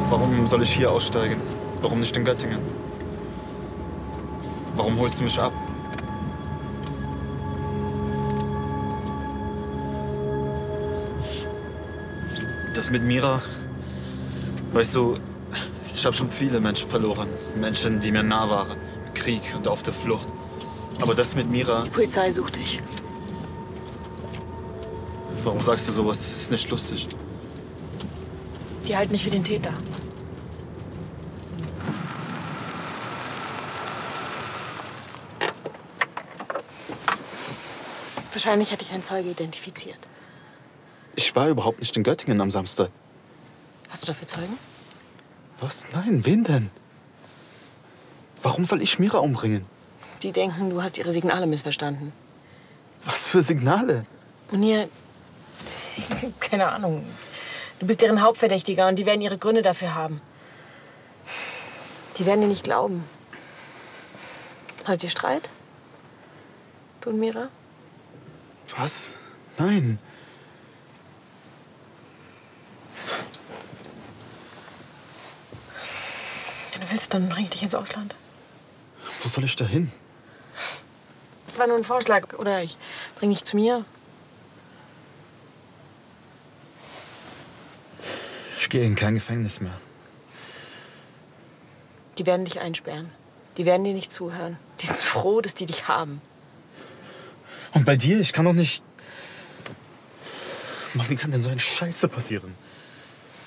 Warum soll ich hier aussteigen? Warum nicht in Göttingen? Warum holst du mich ab? Das mit Mira, weißt du, ich habe schon viele Menschen verloren. Menschen, die mir nah waren. Im Krieg und auf der Flucht. Aber das mit Mira... Die Polizei sucht dich. Warum sagst du sowas? Das ist nicht lustig. Die halten mich für den Täter. Wahrscheinlich hat dich ein Zeuge identifiziert. Ich war überhaupt nicht in Göttingen am Samstag. Hast du dafür Zeugen? Was? Nein, wen denn? Warum soll ich Mira umbringen? Die denken, du hast ihre Signale missverstanden. Was für Signale? Munir, keine Ahnung. Du bist deren Hauptverdächtiger und die werden ihre Gründe dafür haben. Die werden dir nicht glauben. Hattet ihr Streit? Du und Mira? Was? Nein. Wenn du willst, dann bring ich dich ins Ausland. Wo soll ich da hin? Das war nur ein Vorschlag. Oder ich bring dich zu mir. Ich gehe in kein Gefängnis mehr. Die werden dich einsperren. Die werden dir nicht zuhören. Die sind froh, dass die dich haben. Und bei dir? Ich kann doch nicht... Mann, wie kann denn so eine Scheiße passieren?